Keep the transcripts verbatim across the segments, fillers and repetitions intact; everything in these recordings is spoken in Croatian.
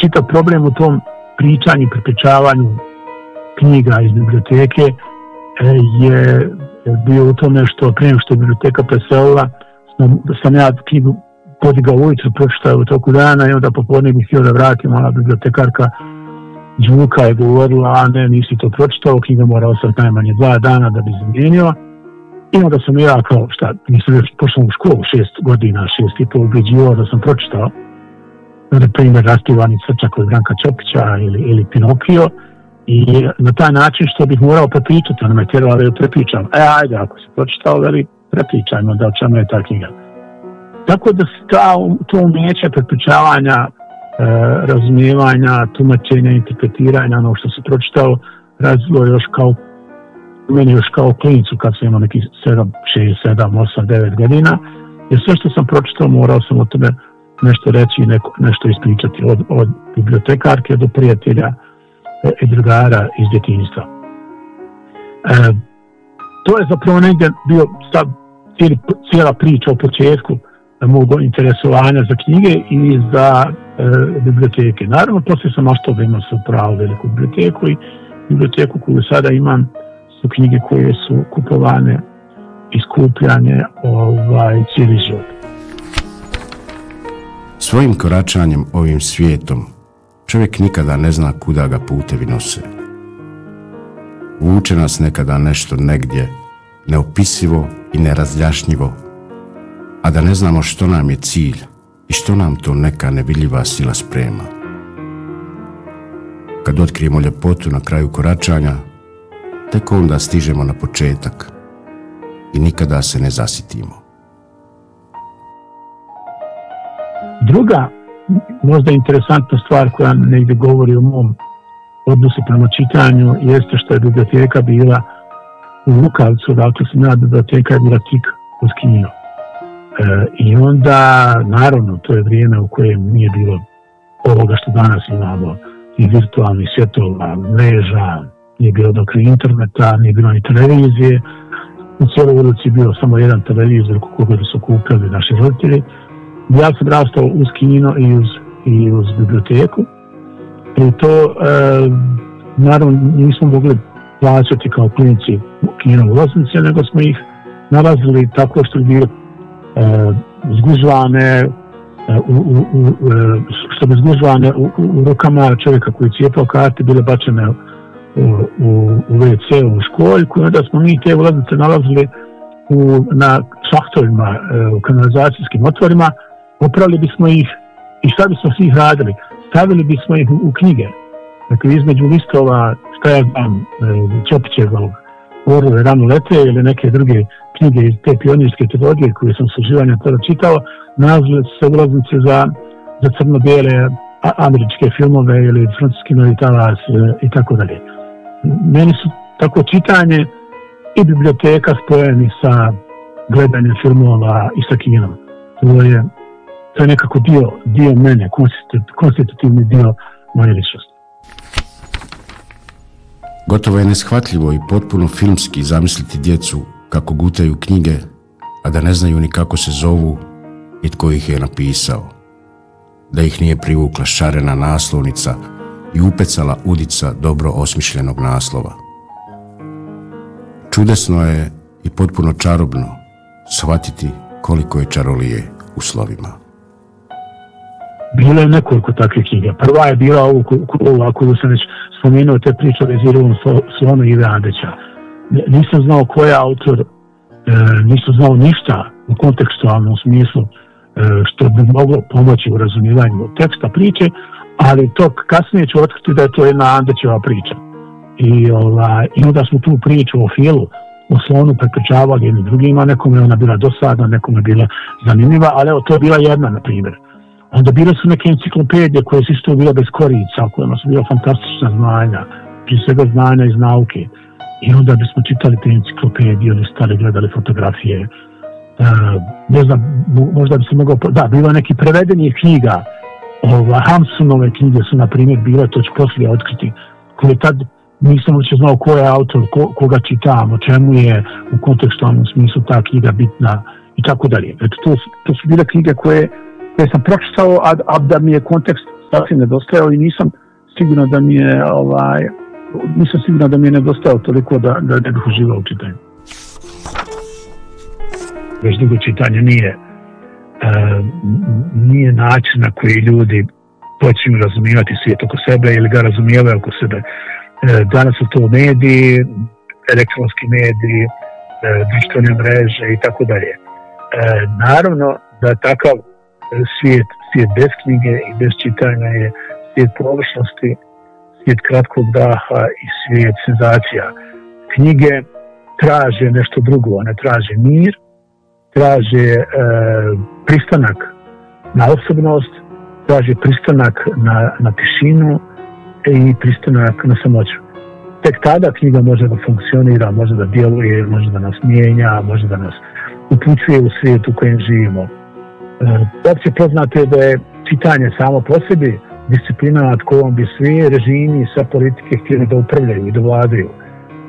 čitav problem u tom pričanju, prepričavanju knjiga iz biblioteke je bio u tome što prije što je biblioteka preselila, sam, sam ja knjigu podigao ujutru, pročitao u toku dana i onda popodne bih htio da vratim, ona bibliotekarka Đuka je govorila, a ne, nisi to pročitao, knjiga mora ostati najmanje dva dana da bi zamijenila. I onda sam ja kao, šta, nisam još pošao u školu šest godina, šest i pol ubeđivao da sam pročitao. Na primjer, Rastivani crčak od Branka Ćopića ili, ili Pinokio. I na taj način što bih morao prepričati, ona me tjerala da ju prepričam. E, ajde, ako si pročitao, veli, prepričajmo da o čemu je ta knjiga. Tako da se ta, to umijeće prepričavanja, e, razumijevanja, tumačenja, interpretiranja, ono što se pročitao, razvilo još kao, meni još kao klinicu kad sam imao neki sedam, šest, sedam, osam, devet godina. Jer sve što sam pročitao, morao sam o tome nešto reći i neko, nešto ispričati od, od bibliotekarke do prijatelja i drugara iz djetinjstva. E, to je zapravo negdje bio stav, cijeli, cijela priča o početku mog interesovanja za knjige i za e, biblioteke. Naravno, poslije sam ostao da imam svoju pravu veliku biblioteku i biblioteku koju sada imam su knjige koje su kupovane i skupljane ovaj, cijeli život. Svojim koračanjem ovim svijetom čovjek nikada ne zna kuda ga putevi nose. Vuče nas nekada nešto negdje neopisivo i nerazjašnjivo, a da ne znamo što nam je cilj i što nam to neka nevidljiva sila sprema. Kad otkrijemo ljepotu na kraju koračanja, tek onda stižemo na početak i nikada se ne zasitimo. Druga, možda interesantna stvar koja negdje govori o mom odnosu prema čitanju jeste što je biblioteka bila u Lukavcu, dakle sam ja biblioteka je bila tik uz kino. E, I onda, naravno, to je vrijeme u kojem nije bilo ovoga što danas imamo, i virtualnih svjetova, mreža, nije bilo dok interneta, nije bilo ni televizije. U cijeloj ulici je bio samo jedan televizor koga su kupili naši roditelji. Ja sam rastao uz kino i uz, i uz biblioteku. I to, e, naravno, nismo mogli plaćati kao klinici kino u Loznici, nego smo ih nalazili tako što bi bile e, zgužvane, e, u, u, u, što bi zgužvane u, u, u rukama čovjeka koji cijepao karte, bile bačene u, u, u ve ce u školjku. Onda smo mi te ulaznice nalazili u, na šahtovima, e, u kanalizacijskim otvorima. Oprali bismo ih i šta bismo svi ih radili? Stavili bismo ih u, u knjige. Dakle, između listova, šta ja znam, Ćopićevog Orlove rano lete ili neke druge knjige iz te pionirske trilogije koje sam sa živanja tada čitao, nalazile se ulaznice za, za crno-bijele američke filmove ili francuski novi talas i tako dalje. Meni su tako čitanje i biblioteka spojeni sa gledanjem filmova i sa kinom. To je To je nekako dio, dio mene, konstitutivni dio moje ličnosti. Gotovo je neshvatljivo i potpuno filmski zamisliti djecu kako gutaju knjige, a da ne znaju ni kako se zovu i tko ih je napisao. Da ih nije privukla šarena naslovnica i upecala udica dobro osmišljenog naslova. Čudesno je i potpuno čarobno shvatiti koliko je čarolije u slovima. Bilo je nekoliko takvih knjiga. Prva je bila ovu koju sam već spomenuo, te priče o Vezirovom slonu Ive Andeća. Nisam znao ko je autor, e, nisam znao ništa u kontekstualnom smislu e, što bi moglo pomoći u razumijevanju teksta priče, ali to kasnije ću otkriti da je to jedna Andećeva priča. I, ova, i onda smo tu priču o filu, o slonu prepričavali jednim drugima, nekome je ona bila dosadna, nekome je bila zanimljiva, ali evo, to je bila jedna, na primjer. Onda bile su neke enciklopedije koje su isto bile bez korica, u kojima su bila fantastična znanja, prije svega znanja iz nauke. I onda bismo čitali te enciklopedije, ili stali gledali fotografije. E, ne znam, možda bi se mogao... Da, bilo neki prevedenih knjiga. Ova, Hamsunove knjige su, na primjer, bile, to ću poslije otkriti, koje tad nisam uopće znao ko je autor, ko, koga čitam, o čemu je u kontekstualnom smislu ta knjiga bitna i tako dalje. Eto, to, to su bile knjige koje koje sam pročitao, a, a da mi je kontekst sasvim nedostajao i nisam sigurno da mi je ovaj, nisam sigurno da mi je nedostajao toliko da, da ne bih uživao u čitanju. Već dugo čitanje nije, e, nije način na koji ljudi počinju razumijevati svijet oko sebe ili ga razumijevaju oko sebe. E, danas su to mediji, elektronski mediji, e, društvene mreže i tako dalje. Naravno da takav svijet, svijet bez knjige i bez čitanja je svijet površnosti, svijet kratkog daha i svijet senzacija. Knjige traže nešto drugo, one traže mir, traže e, pristanak na osobnost, traže pristanak na, na tišinu i pristanak na samoću. Tek tada knjiga može da funkcionira, može da djeluje, može da nas mijenja, može da nas upućuje u svijet u kojem živimo. E, opće poznato je da je čitanje samo po sebi disciplina nad kojom bi svi režimi i sve politike htjeli da upravljaju i da vladaju. E,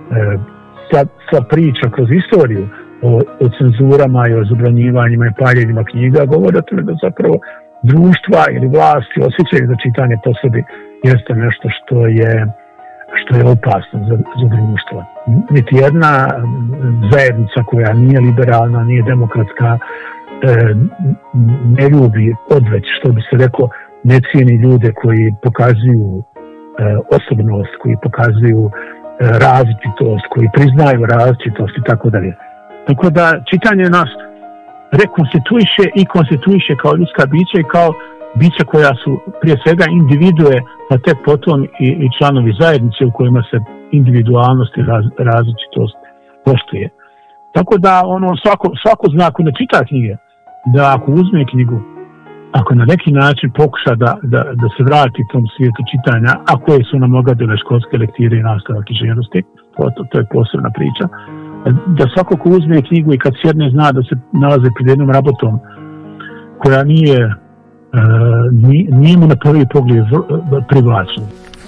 sva, sva priča kroz istoriju o, o cenzurama i o zabranjivanjima i paljenjima knjiga govori o tome da zapravo društva ili vlasti osjećaju da čitanje po sebi jeste nešto što je što je opasno za, za društvo. Niti jedna zajednica koja nije liberalna, nije demokratska, e, ne ljubi odveć, što bi se reklo, ne cijeni ljude koji pokazuju e, osobnost, koji pokazuju e, različitost, koji priznaju različitost i tako dalje. Tako da čitanje nas rekonstituiše i konstituiše kao ljudska bića i kao bića koja su prije svega individue, pa tek potom i, i članovi zajednice u kojima se individualnost i raz, različitost poštuje. Tako da ono svako, svako zna ako ne čita knjige, da ako uzme knjigu, ako na neki način pokuša da, da, da se vrati tom svijetu čitanja, a koje su nam ogadile školske lektire i nastavak književnosti, to, to, to je posebna priča, da svako ko uzme knjigu i kad sjedne zna da se nalaze pred jednom rabotom koja nije Uh, nije mu na prvi pogled privlačna.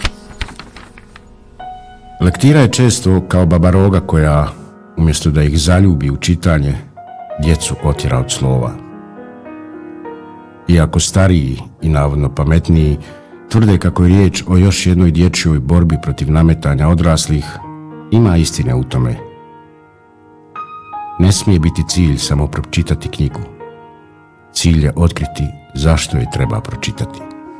Lektira je često kao baba roga koja, umjesto da ih zaljubi u čitanje, djecu otjera od slova. Iako stariji i navodno pametniji tvrde kako je riječ o još jednoj dječjoj borbi protiv nametanja odraslih, ima istine u tome. Ne smije biti cilj samo pročitati knjigu. Cilj je otkriti zašto je treba pročitati.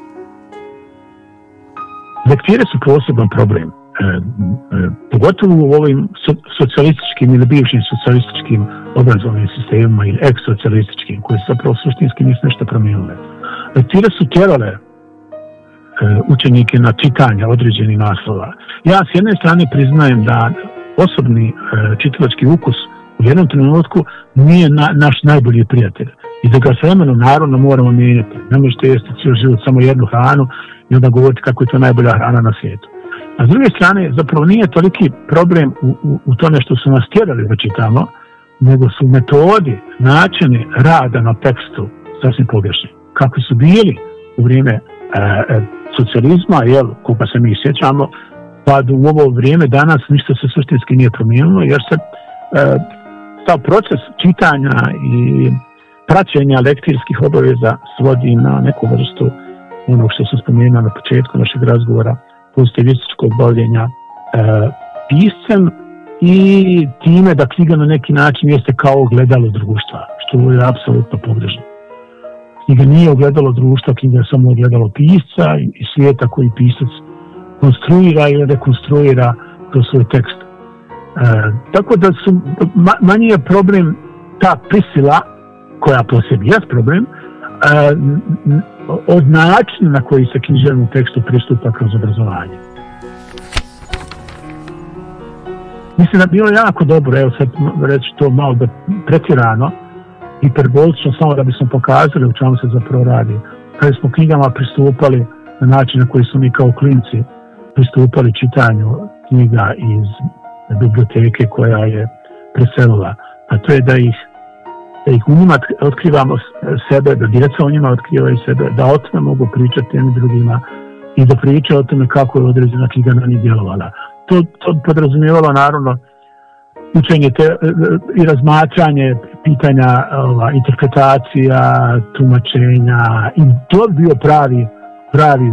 Lektire su poseban problem. E, e, pogotovo u ovim so, socijalističkim ili bivšim socijalističkim obrazovnim sistemima ili eksocijalističkim, koji su zapravo suštinski nisu nešto promijenile. Lektire su tjerale e, učenike na čitanje određenih naslova. Ja s jedne strane priznajem da osobni e, čitalački ukus u jednom trenutku nije na, naš najbolji prijatelj. I da ga s vremenom naravno moramo mijenjati. Ne možete jesti cijeli život samo jednu hranu i onda govoriti kako je to najbolja hrana na svijetu. A s druge strane, zapravo nije toliki problem u, u, u tome što su nas tjerali da čitamo, nego su metodi, načini rada na tekstu sasvim pogrešni. Kako su bili u vrijeme e, e, socijalizma, jel, koga se mi sjećamo, pa u ovo vrijeme danas ništa se suštinski nije promijenilo, jer se e, stav proces čitanja i praćenja lektirskih obaveza svodi na neku vrstu onog što sam spomenuo na početku našeg razgovora, pozitivističkog bavljenja e, piscem i time da knjiga na neki način jeste kao ogledalo društva, što je apsolutno pogrešno. Knjiga nije ogledalo društva, knjiga je samo ogledalo pisca i svijeta koji pisac konstruira ili rekonstruira kroz svoj tekst. E, tako da su, ma, manji je problem ta prisila koja po sebi je problem, od načina na koji se književnom tekstu pristupa kroz obrazovanje. Mislim da bilo jako dobro, evo sad reći to malo da pretjerano, hiperbolično, samo da bismo pokazali u čemu se zapravo radi. Kada smo knjigama pristupali na način na koji su mi kao klinci pristupali čitanju knjiga iz biblioteke koja je preselila, a to je da ih da ih u njima otkrivamo sebe, da djeca u njima otkrivaju sebe, da o tome mogu pričati jednim drugima i da pričaju o tome kako je određena knjiga na njih djelovala. To, to podrazumijevalo naravno učenje te, i razmatranje pitanja ova, interpretacija, tumačenja i to bi bio pravi pravi